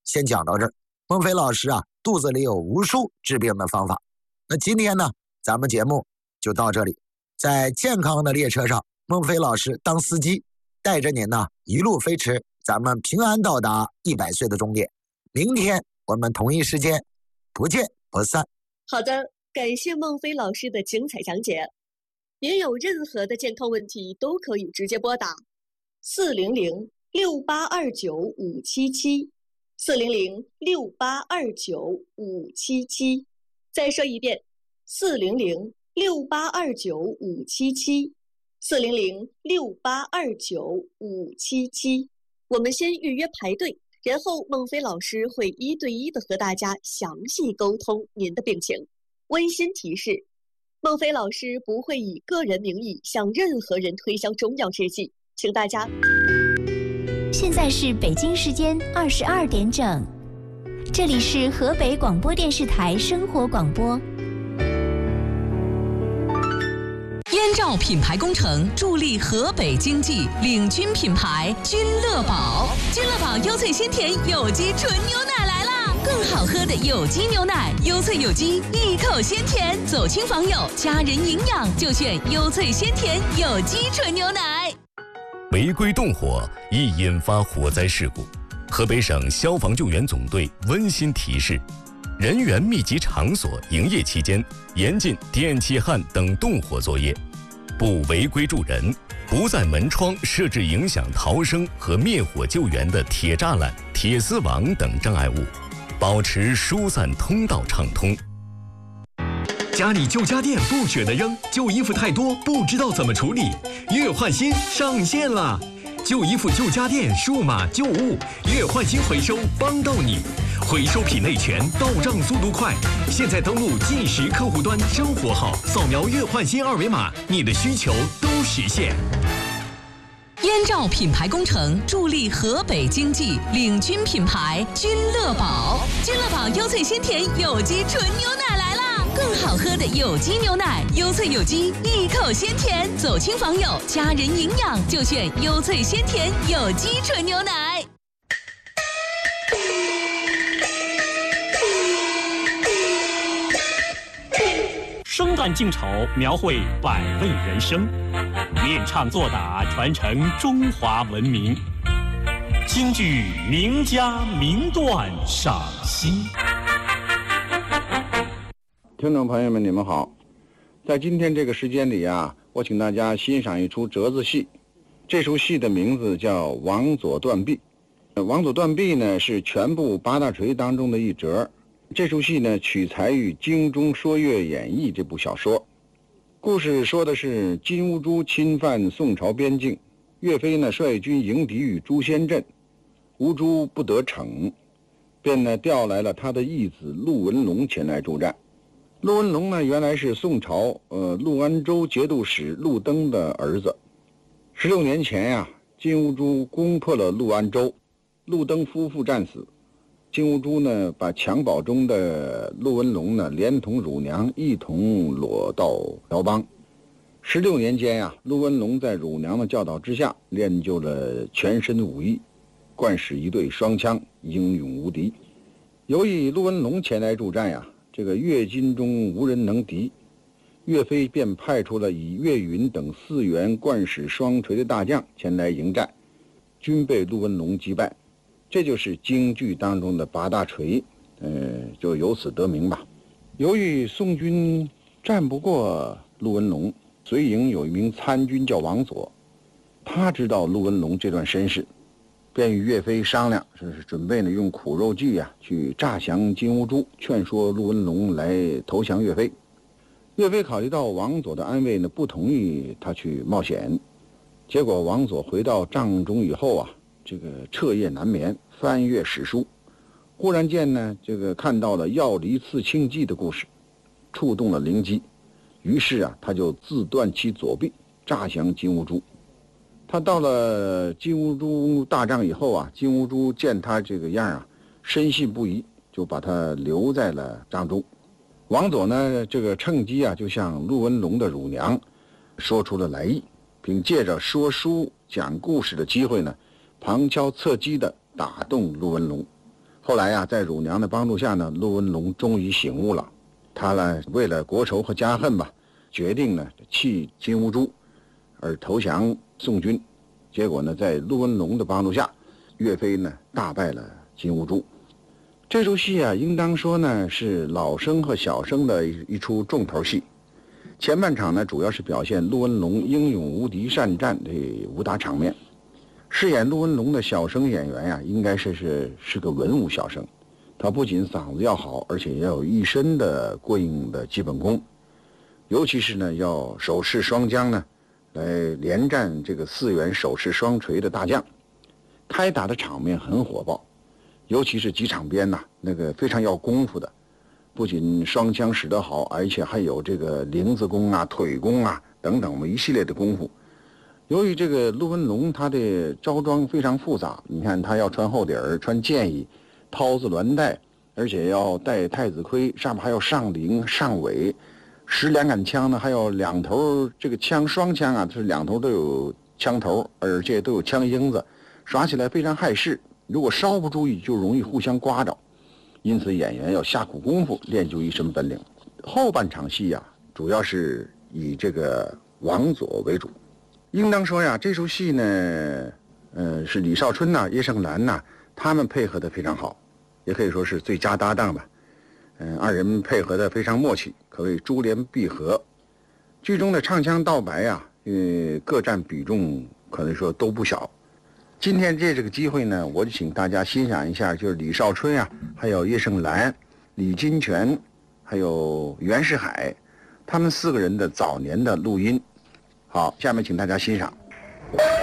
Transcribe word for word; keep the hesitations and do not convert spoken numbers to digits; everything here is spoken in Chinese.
先讲到这儿。孟非老师啊，肚子里有无数治病的方法。那今天呢，咱们节目就到这里。在健康的列车上，孟非老师当司机，带着您呢一路飞驰，咱们平安到达一百岁的终点。明天我们同一时间不见不散。 好的，感谢孟非老师的精彩讲解。您有任何的健康问题都可以直接拨打四零零六八二九五七七。四零零六八二九五七七，再说一遍，四零零六八二九五七七，四零零六八二九五七七。我们先预约排队，然后孟非老师会一对一的和大家详细沟通您的病情。温馨提示：孟非老师不会以个人名义向任何人推销中药制剂，请大家。 现在是北京时间二十二点整，这里是河北广播电视台生活广播。 燕赵品牌工程助力河北经济，领军品牌君乐宝。君乐宝优萃鲜甜有机纯牛奶来啦！更好喝的有机牛奶，优萃有机，一口鲜甜，走亲访友，家人营养就选优萃鲜甜有机纯牛奶。 违规动火易引发火灾事故，河北省消防救援总队温馨提示：人员密集场所营业期间，严禁电气焊等动火作业，不违规助人，不在门窗设置影响逃生和灭火救援的铁栅栏、铁丝网等障碍物，保持疏散通道畅通。 家里旧家电不舍得扔，旧衣服太多不知道怎么处理，月换新上线了！旧衣服旧家电数码旧物月换新回收帮到你，回收品类全，到账速度快。现在登录计时客户端生活号，扫描月换新二维码，你的需求都实现。 燕赵品牌工程助力河北经济，领军品牌君乐宝。君乐宝优萃鲜甜有机纯牛奶来啦！更好喝的有机牛奶，优萃有机，一口鲜甜，走亲访友，家人营养就选优萃鲜甜有机纯牛奶。 生旦净丑，描绘百味人生；练唱作打，传承中华文明。京剧名家名段赏析。 听众朋友们，你们好。在今天这个时间里啊，我请大家欣赏一出折子戏。这出戏的名字叫《王佐断臂》。王佐断臂呢是全部八大锤当中的一折。这出戏呢取材于《京中说岳演义》这部小说。故事说的是金兀术侵犯宋朝边境，岳飞呢率军迎敌于朱仙镇，兀术不得逞，便呢调来了他的义子陆文龙前来助战。陆文龙呢原来是宋朝呃陆安州节度使陆登的儿子。十六年前呀、啊，金兀术攻破了陆安州，陆登夫妇战死。金兀术呢把襁褓中的陆文龙呢连同乳娘一同裸到辽邦。十六年间呀、啊，陆文龙在乳娘的教导之下练就了全身武艺，惯使一对双枪，英勇无敌。由于陆文龙前来助战呀、啊，这个岳军中无人能敌，岳飞便派出了以岳云等四员惯使双锤的大将前来迎战，均被陆文龙击败。这就是京剧当中的八大锤，呃，就由此得名吧。由于宋军战不过陆文龙，随营有一名参军叫王佐，他知道陆文龙这段身世，便与岳飞商量，说是准备呢用苦肉计啊去诈降金兀术，劝说陆文龙来投降岳飞。岳飞考虑到王佐的安危呢，不同意他去冒险。结果王佐回到帐中以后啊，这个彻夜难眠，翻阅史书，忽然间呢，这个看到了药离刺青记的故事，触动了灵机，于是啊，他就自断其左臂，诈降金兀术。他到了金兀术大帐以后啊，金兀术见他这个样啊，深信不疑，就把他留在了帐中。王佐呢，这个趁机啊，就向陆文龙的乳娘说出了来意，并借着说书讲故事的机会呢，旁敲侧击地打动陆文龙， 后来呀，在乳娘的帮助下呢，陆文龙终于醒悟了。他呢，为了国仇和家恨吧，决定呢弃金兀术，而投降宋军。结果呢，在陆文龙的帮助下，岳飞呢大败了金兀术。这出戏啊，应当说呢是老生和小生的一一出重头戏。前半场呢，主要是表现陆文龙英勇无敌善战的武打场面。饰演陆文龙的小生演员呀、啊，应该是是是个文武小生。他不仅嗓子要好，而且也有一身的过硬的基本功，尤其是呢要手持双枪呢，来连战这个四员手持双锤的大将，开打的场面很火爆，尤其是几场边呐、啊，那个非常要功夫的，不仅双枪使得好，而且还有这个铃子功啊、腿功啊等等，我们一系列的功夫。由于这个陆文龙他的着装非常复杂，你看他要穿厚底儿、穿箭衣。绦子鸾带，而且要戴太子盔，上面还要上翎上尾，使两杆枪呢，还有两头，这个枪双枪啊，是两头都有枪头，而且都有枪缨子，耍起来非常害事，如果稍不注意就容易互相刮着，因此演员要下苦功夫练就一身本领。后半场戏呀、啊，主要是以这个王佐为主。应当说呀，这出戏呢，呃，是李少春呐、叶盛兰呐，他们配合的非常好。也可以说是最佳搭档吧，嗯，二人配合的非常默契，可谓珠联璧合。剧中的唱腔道白呀、啊，呃，各占比重，可能说都不小。今天借这个机会呢，我就请大家欣赏一下，就是李少春呀、啊，还有叶盛兰、李金泉，还有袁世海，他们四个人的早年的录音。好，下面请大家欣赏。